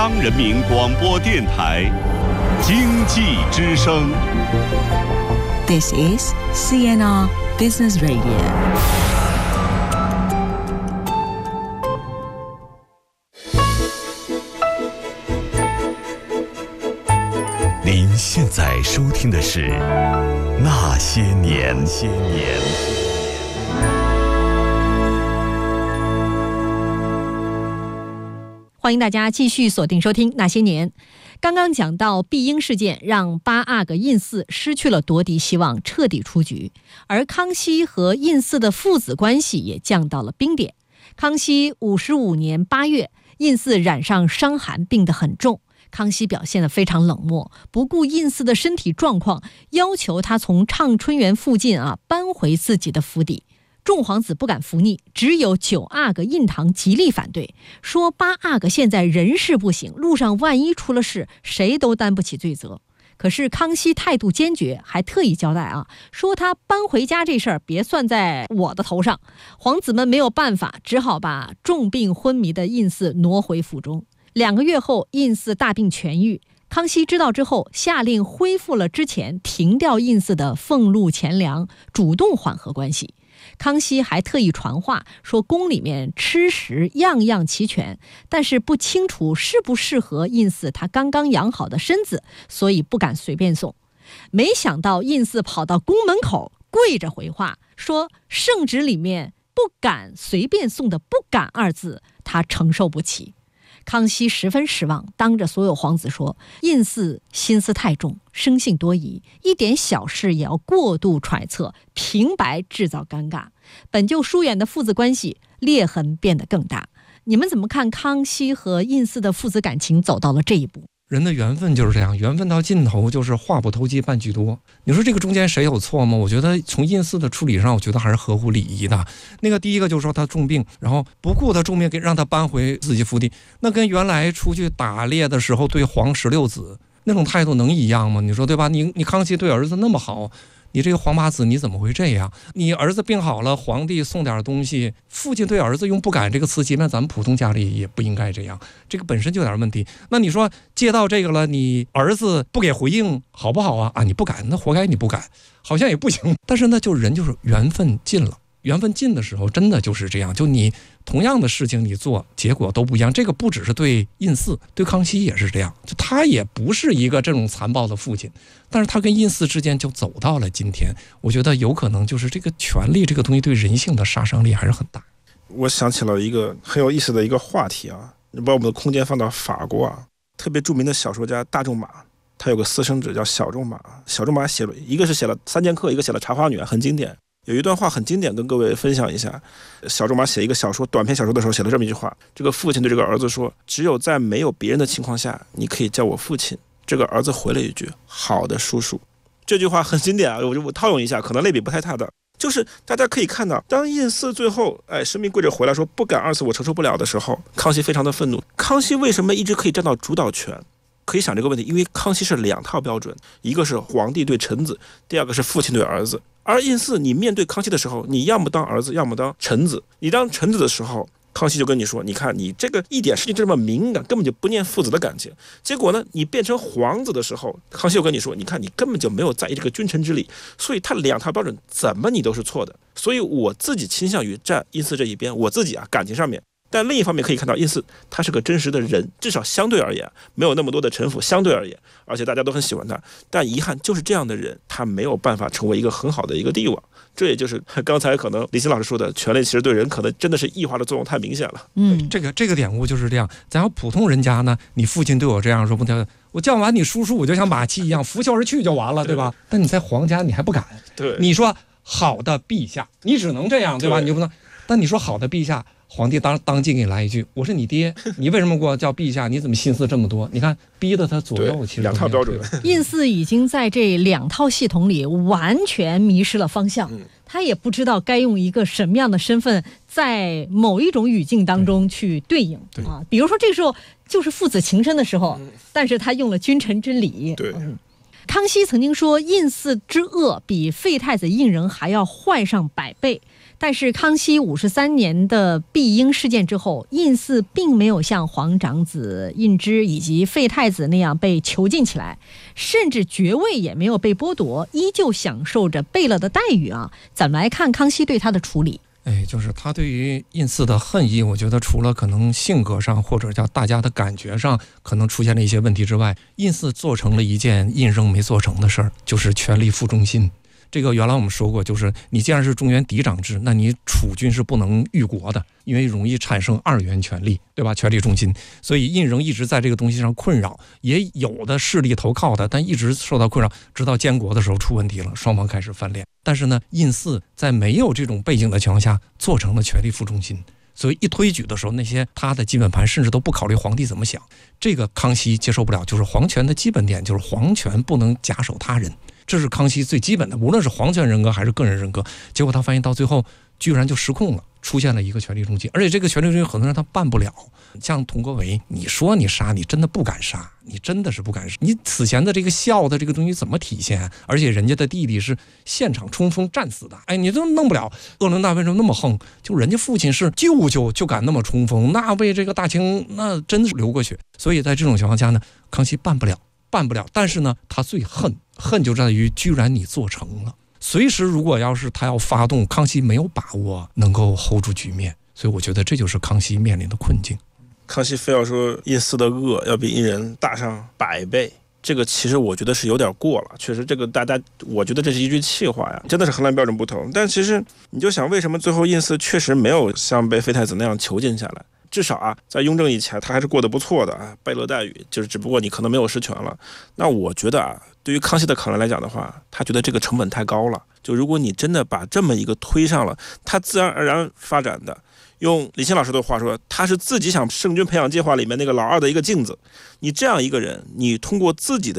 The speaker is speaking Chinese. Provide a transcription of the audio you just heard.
中央人民广播电台经济之声。 This is CNR Business Radio。 您现在收听的是《那些年》。 欢迎大家继续锁定收听《那些年》。刚刚讲到碧英事件，让八阿哥胤祀失去了夺嫡希望，彻底出局，而康熙和胤祀的父子关系也降到了冰点。康熙55年8月，胤祀染上伤寒，病得很重。康熙表现得非常冷漠，不顾胤祀的身体状况，要求他从畅春园附近搬回自己的府邸。众皇子不敢服逆，只有九阿哥胤堂极力反对，说八阿哥现在人事不行，路上万一出了事，谁都担不起罪责。可是康熙态度坚决，还特意交代说他搬回家这事儿别算在我的头上。皇子们没有办法，只好把重病昏迷的胤祀挪回府中。2个月后，胤祀大病痊愈。康熙知道之后，下令恢复了之前停掉胤祀的俸禄钱粮，主动缓和关系。康熙还特意传话说，宫里面吃食样样齐全，但是不清楚适不适合胤祀他刚刚养好的身子，所以不敢随便送。没想到胤祀跑到宫门口跪着回话，说圣旨里面不敢随便送的不敢二字，他承受不起。康熙十分失望，当着所有皇子说，胤祀心思太重，生性多疑，一点小事也要过度揣测，平白制造尴尬，本就疏远的父子关系裂痕变得更大。你们怎么看康熙和胤祀的父子感情走到了这一步？ 人的缘分就是这样，缘分到尽头就是话不投机半句多。你说这个中间谁有错吗？我觉得从胤祀的处理上，我觉得还是合乎礼仪的。那个第一个就是说他重病，然后不顾他重病，让他搬回自己府邸，那跟原来出去打猎的时候对皇16子那种态度能一样吗？你说对吧？你康熙对儿子那么好，你这个皇八子你怎么会这样？你儿子病好了，皇帝送点东西，父亲对儿子用不敢这个词，即便咱们普通家里也不应该这样，这个本身就有点问题。那你说接到这个了，你儿子不给回应好不好啊？你不敢，那活该你不敢，好像也不行。但是呢，就人就是缘分尽了，缘分尽的时候真的就是这样，就你同样的事情你做，结果都不一样。这个不只是对胤祀，对康熙也是这样，就他也不是一个这种残暴的父亲，但是他跟胤祀之间就走到了今天。我觉得有可能就是这个权力这个东西对人性的杀伤力还是很大。 我想起了一个很有意思的一个话题你把我们的空间放到法国特别著名的小说家大仲马，他有个私生子叫小仲马。小仲马写了一个是写了3剑客，一个写了茶花女，很经典。有一段话很经典，跟各位分享一下。小仲马写一个小说，短篇小说的时候写了这么一句话：这个父亲对这个儿子说，只有在没有别人的情况下，你可以叫我父亲。这个儿子回了一句，好的叔叔。这句话很经典我套用一下，可能类比不太大的，就是大家可以看到，当胤祀最后生命跪着回来说不敢二字我承受不了的时候，康熙非常的愤怒。康熙为什么一直可以占到主导权？可以想这个问题，因为康熙是2套标准，一个是皇帝对臣子，第二个是父亲对儿子。而胤祀你面对康熙的时候，你要么当儿子，要么当臣子。你当臣子的时候，康熙就跟你说，你看你这个一点事情这么敏感，根本就不念父子的感情。结果呢，你变成皇子的时候，康熙就跟你说，你看你根本就没有在意这个君臣之礼。所以他2套标准怎么你都是错的。所以我自己倾向于站胤祀这一边，我自己感情上面。但另一方面可以看到，胤祀他是个真实的人，至少相对而言没有那么多的城府，相对而言，而且大家都很喜欢他。但遗憾就是这样的人，他没有办法成为一个很好的一个帝王。这也就是刚才可能李欣老师说的，权力其实对人可能真的是异化的作用太明显了。 这个典故就是这样。咱要普通人家呢，你父亲对我这样说，我叫完你叔叔，我就像马骑一样拂袖而去就完了，对吧？但你在皇家你还不敢。 对， 你说好的陛下，你只能这样，对吧？你就不能。但你说好的陛下，皇帝当即给你来一句，我是你爹，你为什么给我叫陛下？你怎么心思这么多？你看逼得他左右其实 2套标准。 胤祀已经在这2套系统里完全迷失了方向，他也不知道该用一个什么样的身份在某一种语境当中去对应比如说这个时候就是父子情深的时候，但是他用了君臣之礼。 对。 康熙曾经说，胤祀之恶比废太子胤仁还要坏上100倍。 但是康熙53年的碧英事件之后，胤祀并没有像皇长子胤之以及废太子那样被囚禁起来，甚至爵位也没有被剥夺，依旧享受着贝勒的待遇啊。怎么来看康熙对他的处理？ 就是他对于胤祀的恨意，我觉得除了可能性格上或者叫大家的感觉上可能出现了一些问题之外，胤祀做成了一件胤禛没做成的事儿，就是权力复中心。这个原来我们说过，就是你既然是中原嫡长制，那你储君是不能御国的，因为容易产生二元权力，对吧？权力中心，所以胤禛一直在这个东西上困扰，也有的势力投靠的，但一直受到困扰，直到建国的时候出问题了，双方开始翻脸。但是呢，胤祀在没有这种背景的情况下，做成了权力复中心。所以一推举的时候，那些他的基本盘甚至都不考虑皇帝怎么想，这个康熙接受不了。就是皇权的基本点，就是皇权不能假手他人，这是康熙最基本的，无论是皇权人格还是个人人格。结果他发现到最后居然就失控了，出现了一个权力中心，而且这个权力中心很多人他办不了。像佟国维，你说你杀，你真的不敢杀，你真的是不敢杀，你此前的这个孝的这个东西怎么体现？而且人家的弟弟是现场冲锋战死的，你都弄不了。鄂伦大为什么那么横？就人家父亲是舅舅就敢那么冲锋，那为这个大清那真是流过血。所以在这种情况下呢，康熙办不了。但是呢，他最恨就在于居然你做成了。随时如果要是他要发动，康熙没有把握能够 hold 住局面，所以我觉得这就是康熙面临的困境。 康熙非要说胤祀的恶要比胤仁大上100倍，这个其实我觉得是有点过了。确实，这个大家，我觉得这是一句气话呀，真的是衡量标准不同。但其实你就想，为什么最后胤祀确实没有像被废太子那样囚禁下来？至少啊，在雍正以前，他还是过得不错的啊，贝勒待遇，就是只不过你可能没有实权了。那我觉得啊，对于康熙的考量来讲的话，他觉得这个成本太高了。就如果你真的把这么一个推上了，他自然而然发展的。用李欣老师的话说，他是自己想圣君培养计划里面那个老二的一个镜子。你这样一个人，你通过自己的